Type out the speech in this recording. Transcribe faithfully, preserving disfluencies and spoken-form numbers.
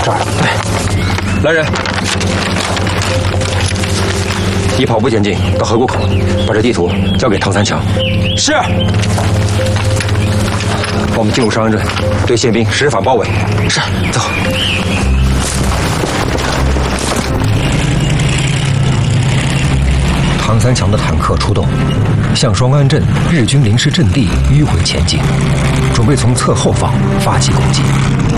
这儿。对，来人，依跑步前进到河谷口，把这地图交给唐三强。是。我们进入商安镇，对宪兵实反包围。是，走。唐三强的坦克出动，向双安镇日军临时阵地迂回前进，准备从侧后方发起攻击。